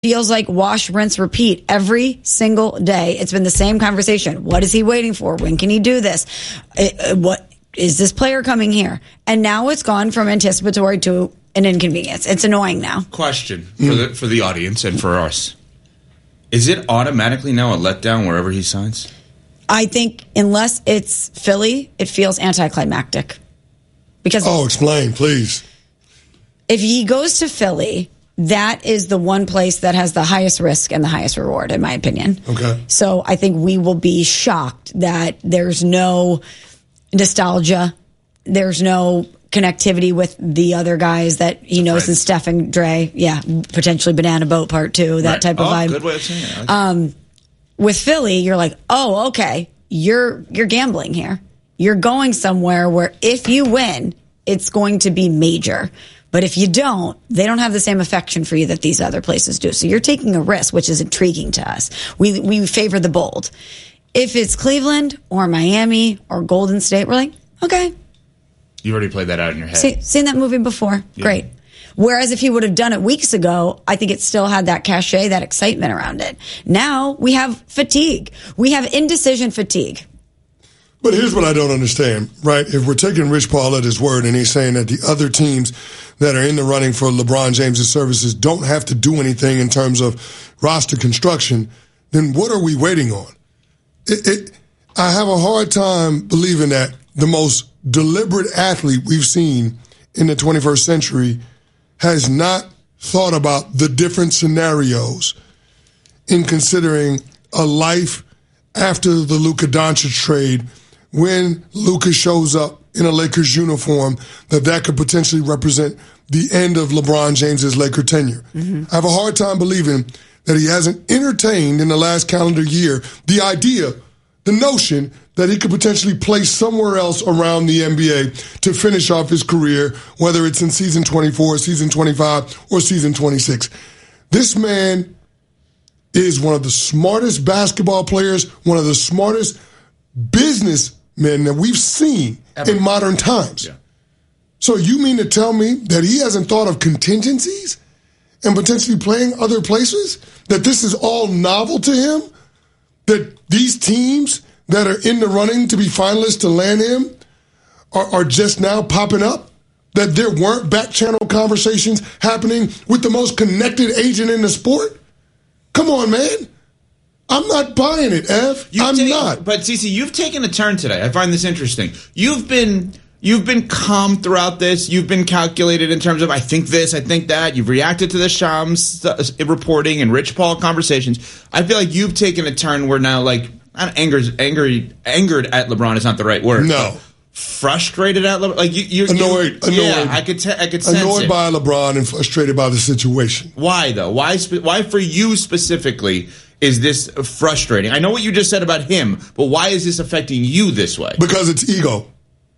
feels like wash, rinse, repeat every single day. It's been the same conversation. What is he waiting for? When can he do this? What is this player coming here? And now it's gone from anticipatory to an inconvenience. It's annoying now. Question for the audience and for us. Is it automatically now a letdown wherever he signs? I think unless it's Philly, it feels anticlimactic. Because explain, please. If he goes to Philly, that is the one place that has the highest risk and the highest reward, in my opinion. Okay. So I think we will be shocked that there's no nostalgia. There's no connectivity with the other guys that he knows, and Steph and Dre. Yeah, potentially Banana Boat Part 2, that type of vibe. Good way of saying it. With Philly, you're like, oh, okay, you're gambling here. You're going somewhere where if you win, it's going to be major. But if you don't, they don't have the same affection for you that these other places do. So you're taking a risk, which is intriguing to us. We favor the bold. If it's Cleveland or Miami or Golden State, we're like, okay. You already played that out in your head. Seen that movie before. Yeah. Great. Whereas if he would have done it weeks ago, I think it still had that cachet, that excitement around it. Now we have fatigue. We have indecision fatigue. But here's what I don't understand, right? If we're taking Rich Paul at his word and he's saying that the other teams that are in the running for LeBron James' services don't have to do anything in terms of roster construction, then what are we waiting on? I have a hard time believing that the most deliberate athlete we've seen in the 21st century has not thought about the different scenarios in considering a life after the Luka Doncic trade, when Luka shows up in a Lakers uniform, that could potentially represent the end of LeBron James's Laker tenure. Mm-hmm. I have a hard time believing that he hasn't entertained in the last calendar year the idea, the notion that he could potentially play somewhere else around the NBA to finish off his career, whether it's in season 24, season 25, or season 26. This man is one of the smartest basketball players, one of the smartest businessmen that we've seen in modern times. Yeah. So you mean to tell me that he hasn't thought of contingencies and potentially playing other places? That this is all novel to him? That these teams that are in the running to be finalists to land him are just now popping up? That there weren't back channel conversations happening with the most connected agent in the sport? Come on, man. I'm not buying it, Ev. I'm not. But, Cece, you've taken a turn today. I find this interesting. You've been calm throughout this. You've been calculated in terms of, I think this, I think that. You've reacted to the Shams reporting and Rich Paul conversations. I feel like you've taken a turn where now, like, angered at LeBron is not the right word. No. Frustrated at LeBron? Like you're annoyed. Yeah, I could sense annoyed by LeBron and frustrated by the situation. Why, though? Why for you specifically is this frustrating? I know what you just said about him, but why is this affecting you this way? Because it's ego.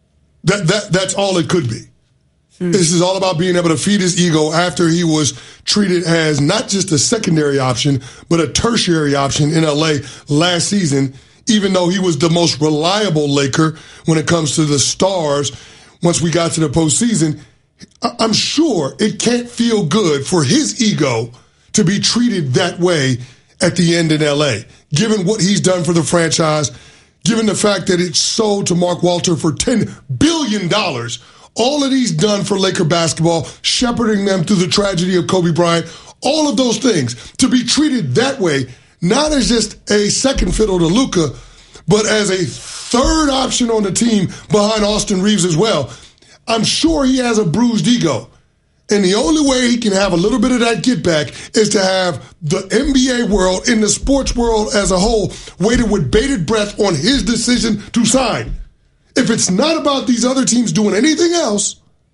That's all it could be. This is all about being able to feed his ego after he was treated as not just a secondary option, but a tertiary option in LA last season, even though he was the most reliable Laker when it comes to the stars once we got to the postseason. I'm sure it can't feel good for his ego to be treated that way at the end in LA, given what he's done for the franchise, given the fact that it's sold to Mark Walter for $10 billion. All that he's done for Laker basketball, shepherding them through the tragedy of Kobe Bryant, all of those things, to be treated that way, not as just a second fiddle to Luka, but as a third option on the team behind Austin Reeves as well. I'm sure he has a bruised ego. And the only way he can have a little bit of that get back is to have the NBA world and the sports world as a whole waited with bated breath on his decision to sign. If it's not about these other teams doing anything else,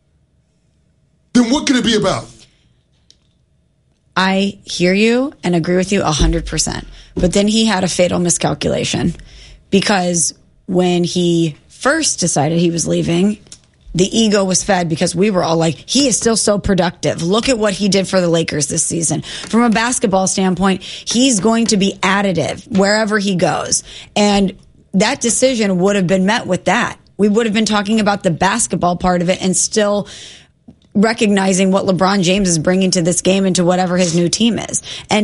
then what could it be about? I hear you and agree with you 100%. But then he had a fatal miscalculation, because when he first decided he was leaving, the ego was fed because we were all like, he is still so productive. Look at what he did for the Lakers this season. From a basketball standpoint, he's going to be additive wherever he goes. And that decision would have been met with that. We would have been talking about the basketball part of it and still recognizing what LeBron James is bringing to this game and to whatever his new team is. And